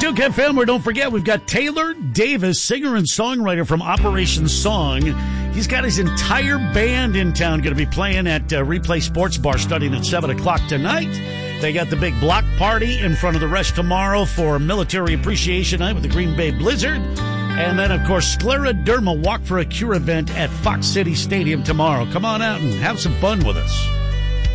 Duke FM, where don't forget, we've got Taylor Davis, singer and songwriter from Operation Song. He's got his entire band in town, going to be playing at Replay Sports Bar starting at 7 o'clock tonight. They got the big block party in front of the Rush tomorrow for Military Appreciation Night with the Green Bay Blizzard. And then, of course, Scleroderma Walk for a Cure event at Fox City Stadium tomorrow. Come on out and have some fun with us.